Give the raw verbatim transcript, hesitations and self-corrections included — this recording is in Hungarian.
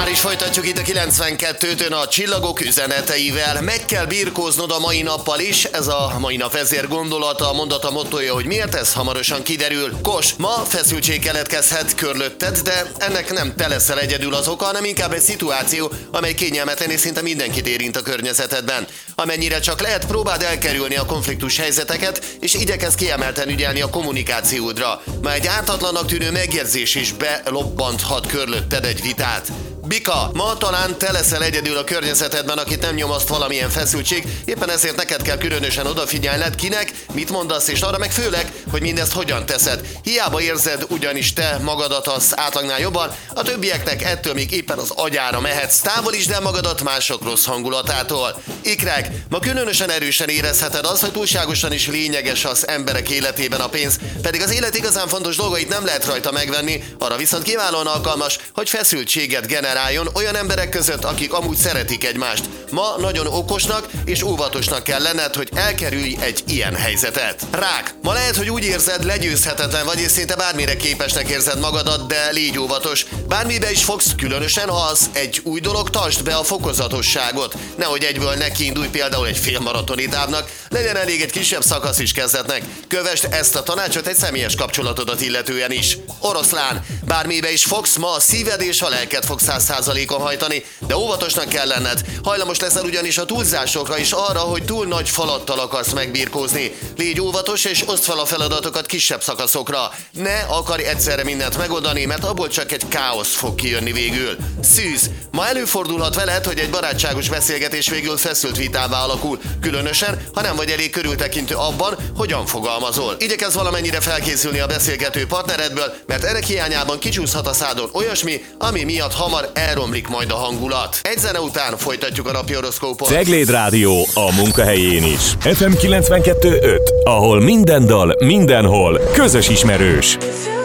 Már is folytatjuk itt a kilencvenkettőtön a csillagok üzeneteivel. Meg kell birkóznod a mai nappal is, ez a mai nap vezér gondolata, a mondata mottoja, hogy miért, ez hamarosan kiderül. Kos, ma feszültség keletkezhet körülötted, de ennek nem te leszel egyedül az oka, hanem inkább egy szituáció, amely kényelmetlen és szinte mindenkit érint a környezetedben. Amennyire csak lehet, próbáld elkerülni a konfliktus helyzeteket, és igyekezz kiemelten ügyelni a kommunikációdra. Már egy ártatlannak tűnő megjegyzés is belobbanthat körülötted egy vitát. Bika, ma talán te leszel egyedül a környezetedben, akit nem nyomaszt valamilyen feszültség, éppen ezért neked kell különösen odafigyelned, kinek, mit mondasz, és arra meg főleg, hogy mindezt hogyan teszed. Hiába érzed ugyanis te magadat az átlagnál jobban, a többieknek ettől még éppen az agyára mehetsz. Távolítsd el magadat mások rossz hangulatától. Ikrek, ma különösen erősen érezheted azt, hogy túlságosan is lényeges az emberek életében a pénz, pedig az élet igazán fontos dolgait nem lehet rajta megvenni, arra viszont kiválóan alkalmas, hogy feszültséget generál olyan emberek között, akik amúgy szeretik egymást. Ma nagyon okosnak és óvatosnak kell lenned, hogy elkerülj egy ilyen helyzetet. Rák, ma lehet, hogy úgy érzed, legyőzhetetlen vagy, és szinte bármire képesnek érzed magadat, de légy óvatos. Bármibe is fogsz, különösen ha az egy új dolog, tartsd be a fokozatosságot. Nehogy egyből nekiindulj például egy félmaratoni távnak, legyen elég egy kisebb szakasz is kezdetnek. Kövesd ezt a tanácsot egy személyes kapcsolatodat illetően is. Oroszlán, bármibe is fogsz, ma a szíved és a lelked fog száz százalékon hajtani, de óvatosnak kell lenned. Hajlamos leszel ugyanis a túlzásokra is, arra, hogy túl nagy falattal akarsz megbirkózni. Légy óvatos és oszd fel a feladatokat kisebb szakaszokra. Ne akarj egyszerre mindent megoldani, mert abból csak egy káosz fog kijönni végül. Szűz, ma előfordulhat veled, hogy egy barátságos beszélgetés végül feszült vitává alakul, különösen, ha nem vagy elég körültekintő abban, hogyan fogalmazol. Igyekezz valamennyire felkészülni a beszélgető partneredből, mert ennek hiányában kicsúszhat a szádon olyasmi, ami miatt hamar elromlik majd a hangulat. Egy zene után folytatjuk a napi horoszkópot. Cegléd Rádió a munkahelyén is. ef em kilencvenkettő öt, ahol minden dal, mindenhol közös ismerős.